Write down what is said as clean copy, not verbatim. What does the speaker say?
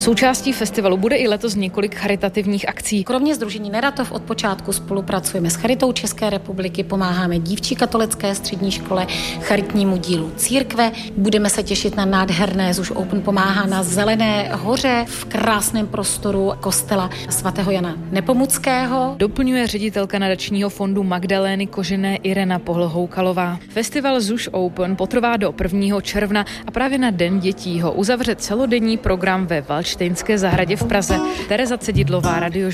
Součástí festivalu bude i letos několik charitativních akcí. Kromě Sdružení Neratov od počátku spolupracujeme s Charitou České republiky, pomáháme Dívčí katolické střední škole, charitnímu dílu církve. Budeme se těšit na nádherné ZUŠ Open pomáhá na Zelené hoře v krásném prostoru kostela svatého Jana Nepomuckého. Doplňuje ředitelka nadačního fondu Magdalény Kožené Irena Pohlhoukalová. Festival ZUŠ Open potrvá do 1. června a právě na Den dětí ho uzavře celodenní program ve Valdštejnské zahradě v Praze. Tereza Cedidlová, Radio